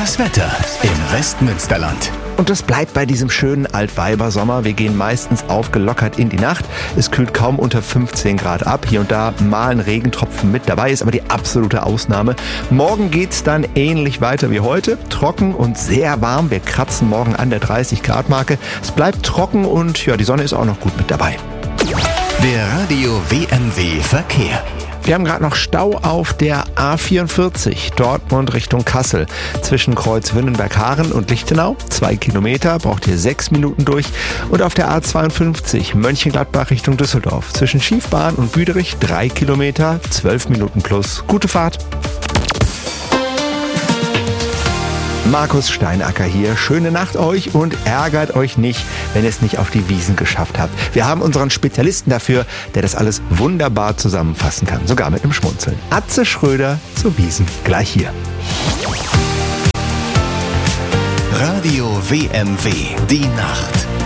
Das Wetter im Westmünsterland. Und es bleibt bei diesem schönen Altweibersommer. Wir gehen meistens aufgelockert in die Nacht. Es kühlt kaum unter 15 Grad ab. Hier und da mal ein Regentropfen mit dabei, ist aber die absolute Ausnahme. Morgen geht's dann ähnlich weiter wie heute. Trocken und sehr warm. Wir kratzen morgen an der 30 Grad Marke. Es bleibt trocken und ja, die Sonne ist auch noch gut mit dabei. Der Radio WMW Verkehr. Wir haben gerade noch Stau auf der A44, Dortmund Richtung Kassel. Zwischen Kreuz Wünnenberg-Haaren und Lichtenau, 2 Kilometer, braucht ihr 6 Minuten durch. Und auf der A52, Mönchengladbach Richtung Düsseldorf. Zwischen Schiefbahn und Büderich, 3 Kilometer, 12 Minuten plus. Gute Fahrt! Markus Steinacker hier. Schöne Nacht euch und ärgert euch nicht, wenn ihr es nicht auf die Wiesn geschafft habt. Wir haben unseren Spezialisten dafür, der das alles wunderbar zusammenfassen kann. Sogar mit einem Schmunzeln. Atze Schröder zur Wiesn. Gleich hier. Radio WMW. Die Nacht.